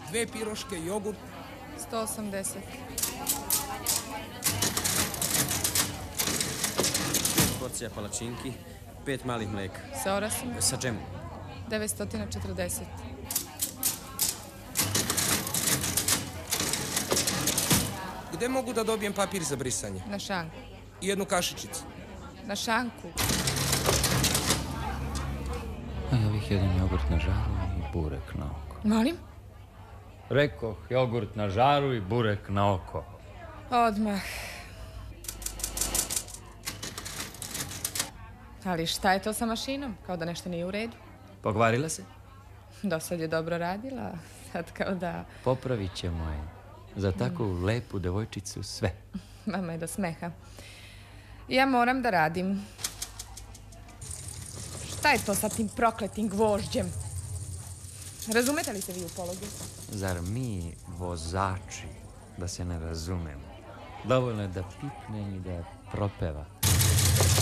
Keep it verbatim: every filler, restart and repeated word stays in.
Dve piroške, jogurt. sto osamdeset. Pet porcija palačinki, pet malih mleka. Sa orasom? Sa džemom. devetsto četrdeset. Gde mogu da dobijem papir za brisanje? Na šanku. I jednu kašičicu. Na šanku. A ja bih jedan jogurt na žaru i burek na oko. Molim? Rekoh, jogurt na žaru i burek na oko. Odmah. Ali šta je to sa mašinom? Kao da nešto nije u redu. Pokvarila se? Do sad je dobro radila, sad kao da... Popravit ćemo je. Za takvu lepu devojčicu sve. Mama je do smeha. Ja moram da radim. Šta je to sa tim prokletim gvožđem? Razumete li se vi u pologu? Zar mi, vozači, da se ne razumemo? Dovoljno je da pipne i da propeva.